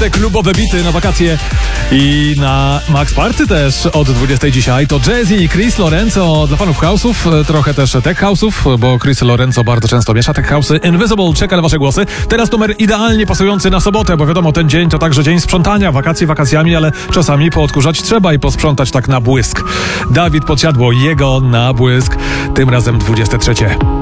te klubowe bity na wakacje i na Max Party też od 20 dzisiaj. To Jazzy i Chris Lorenzo dla fanów house'ów, trochę też tech house'ów, bo Chris Lorenzo bardzo często miesza tech house'y. Invisible czeka na wasze głosy. Teraz numer idealnie pasujący na sobotę, bo wiadomo, ten dzień to także dzień sprzątania, wakacje wakacjami, ale czasami poodkurzać trzeba i posprzątać tak na błysk. Dawid Podsiadło, jego na błysk, tym razem 23.